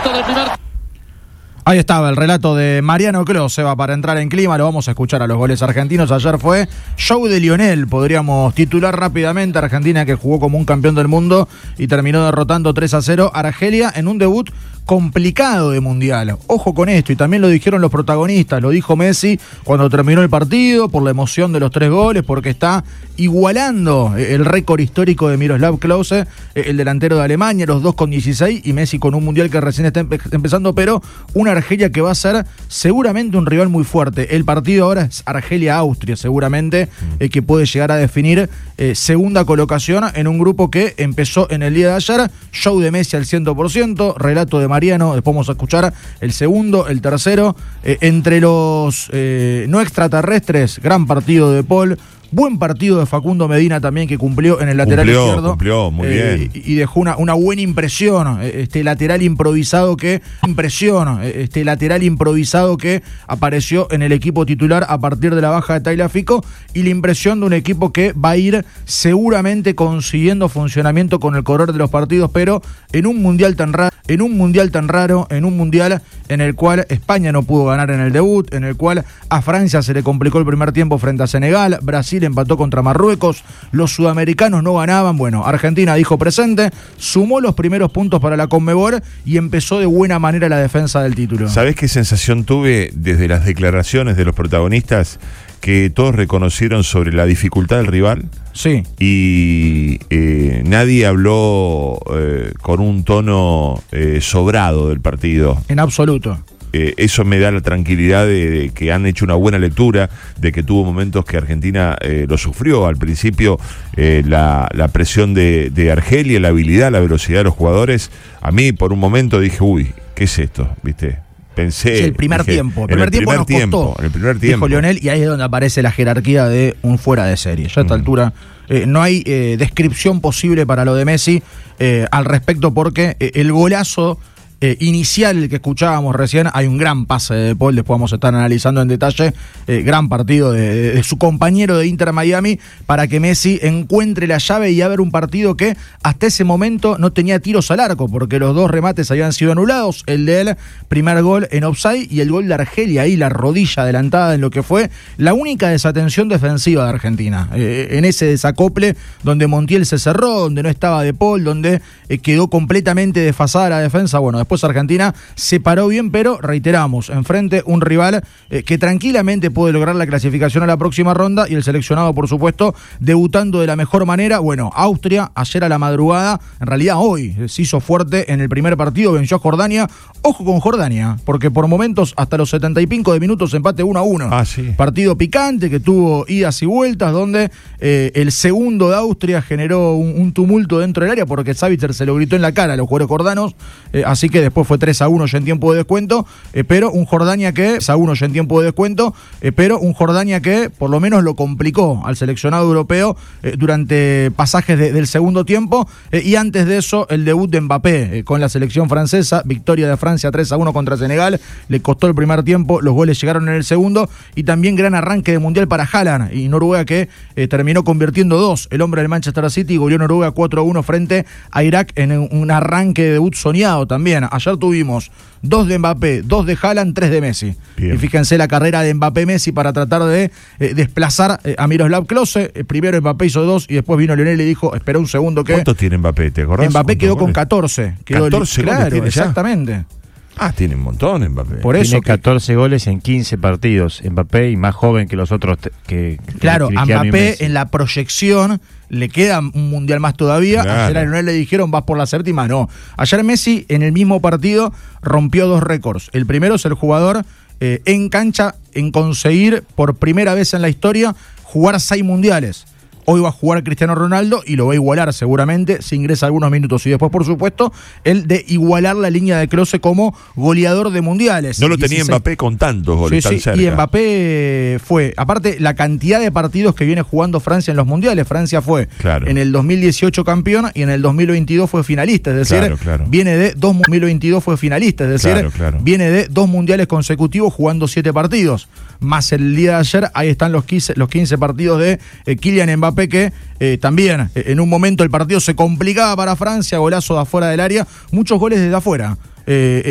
minuto del primer. Ahí estaba el relato de Mariano Clos, va para entrar en clima, lo vamos a escuchar a los goles argentinos. Ayer fue show de Lionel, podríamos titular rápidamente. Argentina, que jugó como un campeón del mundo y terminó derrotando 3-0 a Argelia en un debut complicado de mundial. Ojo con esto, y también lo dijeron los protagonistas, lo dijo Messi cuando terminó el partido, por la emoción de los 3 goles, porque está igualando el récord histórico de Miroslav Klose, el delantero de Alemania, los dos con 16, y Messi con un mundial que recién está empezando, pero una Argelia que va a ser seguramente un rival muy fuerte. El partido ahora es Argelia-Austria, seguramente, que puede llegar a definir segunda colocación en un grupo que empezó en el día de ayer. Show de Messi al 100%, relato de Mariano, después vamos a escuchar el segundo, el tercero. Entre los no extraterrestres, gran partido de Paul. Buen partido de Facundo Medina también, que cumplió en el lateral izquierdo. Cumplió, muy bien. Y dejó una buena impresión, este lateral improvisado que apareció en el equipo titular a partir de la baja de Tagliafico, y la impresión de un equipo que va a ir seguramente consiguiendo funcionamiento con el correr de los partidos, pero en un mundial tan raro, en un mundial en el cual España no pudo ganar en el debut, en el cual a Francia se le complicó el primer tiempo frente a Senegal, Brasil empató contra Marruecos, los sudamericanos no ganaban. Bueno, Argentina dijo presente, sumó los primeros puntos para la Conmebol y empezó de buena manera la defensa del título. ¿Sabés qué sensación tuve desde las declaraciones de los protagonistas? Que todos reconocieron sobre la dificultad del rival. Sí. Y nadie habló con un tono sobrado del partido. En absoluto. Eso me da la tranquilidad de que han hecho una buena lectura, de que tuvo momentos que Argentina lo sufrió. Al principio la presión de Argelia, la habilidad, la velocidad de los jugadores. A mí por un momento dije, uy, ¿qué es esto? ¿Viste? Pensé. Sí, el primer tiempo. El primer tiempo nos costó, en el primer tiempo. Dijo Lionel, y ahí es donde aparece la jerarquía de un fuera de serie. Ya a esta altura no hay descripción posible para lo de Messi al respecto, porque el golazo inicial que escuchábamos recién, hay un gran pase de Paul, después vamos a estar analizando en detalle, gran partido de su compañero de Inter Miami, para que Messi encuentre la llave y a ver un partido que hasta ese momento no tenía tiros al arco, porque los 2 remates habían sido anulados, el de él, primer gol en offside, y el gol de Argelia, ahí la rodilla adelantada en lo que fue la única desatención defensiva de Argentina, en ese desacople donde Montiel se cerró, donde no estaba De Paul, donde quedó completamente desfasada la defensa. Bueno, después Argentina se paró bien, pero reiteramos, enfrente un rival que tranquilamente puede lograr la clasificación a la próxima ronda, y el seleccionado, por supuesto, debutando de la mejor manera. Bueno, Austria ayer a la madrugada, en realidad hoy, se hizo fuerte en el primer partido, venció a Jordania. Ojo con Jordania, porque por momentos hasta los 70 y pico de minutos empate 1-1. Sí. Partido picante que tuvo idas y vueltas, donde el segundo de Austria generó un tumulto dentro del área, porque Savitzer se lo gritó en la cara a los jugadores jordanos, así que después fue 3-1 ya en tiempo de descuento, pero un Jordania que por lo menos lo complicó al seleccionado europeo durante pasajes del segundo tiempo, y antes de eso el debut de Mbappé con la selección francesa, victoria de Francia 3-1 contra Senegal, le costó el primer tiempo, los goles llegaron en el segundo, y también gran arranque de mundial para Haaland y Noruega, que terminó convirtiendo 2, el hombre del Manchester City goleó Noruega 4-1 frente a Irak en un arranque de debut soñado también. Ayer tuvimos 2 de Mbappé, 2 de Haaland, 3 de Messi. Bien. Y fíjense la carrera de Mbappé-Messi para tratar de desplazar a Miroslav Klose. Primero Mbappé hizo 2 y después vino Lionel y le dijo, espera un segundo que... ¿Cuántos tiene Mbappé? ¿Te acordás? Mbappé quedó con 14. 14 claro, goles exactamente. Tiene un montón Mbappé. Por eso tiene 14 goles en 15 partidos Mbappé, y más joven que los otros claro, a Mbappé en la proyección le queda un mundial más todavía. Claro. Ayer a Lionel le dijeron, vas por la séptima. No. Ayer Messi en el mismo partido rompió 2 récords. El primero es el jugador en cancha en conseguir por primera vez en la historia jugar 6 mundiales. Hoy va a jugar Cristiano Ronaldo y lo va a igualar seguramente si ingresa algunos minutos. Y después, por supuesto, el de igualar la línea de Klose como goleador de mundiales. No lo tenía 16. Mbappé con tantos goles tan cerca. Y Mbappé fue, aparte, la cantidad de partidos que viene jugando Francia en los mundiales. Francia fue en el 2018 campeón y en el 2022 fue finalista. Es decir, viene de 2022 fue finalista. Es decir, viene de 2 mundiales consecutivos jugando 7 partidos. Más el día de ayer, ahí están los 15 partidos de Kylian Mbappé, que también en un momento el partido se complicaba para Francia, golazo de afuera del área, muchos goles desde afuera.